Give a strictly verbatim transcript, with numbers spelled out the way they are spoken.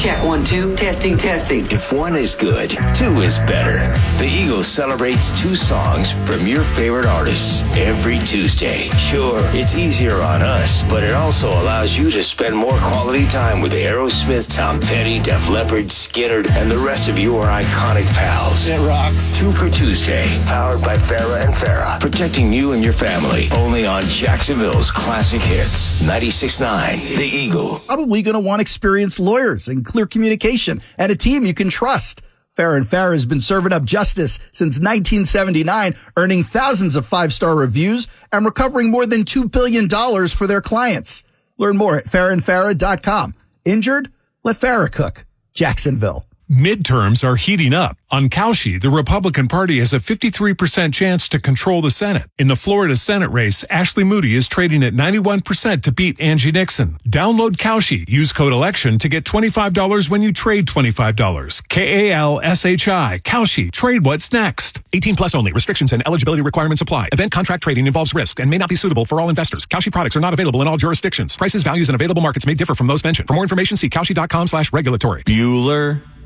Check one, two. Testing, testing. If one is good, two is better. The Eagle celebrates two songs from your favorite artists every Tuesday. Sure, it's easier on us, but it also allows you to spend more quality time with Aerosmith, Tom Petty, Def Leppard, Skinner, and the rest of your iconic pals. It rocks. Two for Tuesday, powered by Farrah and Farrah, protecting you and your family. Only on Jacksonville's Classic Hits, ninety-six point nine, The Eagle. Probably going to want experienced lawyers and clear communication and a team you can trust. Farrah and Farrah has been serving up justice since nineteen seventy-nine, earning thousands of five-star reviews and recovering more than two billion dollars for their clients. Learn more at farrah and farrah dot com. Injured? Let Farrah cook. Jacksonville. Midterms are heating up. On Cauchy, the Republican Party has a fifty-three percent chance to control the Senate. In the Florida Senate race, Ashley Moody is trading at ninety-one percent to beat Angie Nixon. Download Cauchy. Use code ELECTION to get twenty-five dollars when you trade twenty-five dollars. K A L S H I. Cauchy. Trade what's next. eighteen plus only. Restrictions and eligibility requirements apply. Event contract trading involves risk and may not be suitable for all investors. Cauchy products are not available in all jurisdictions. Prices, values, and available markets may differ from those mentioned. For more information, see cauchy dot com slash regulatory. Bueller.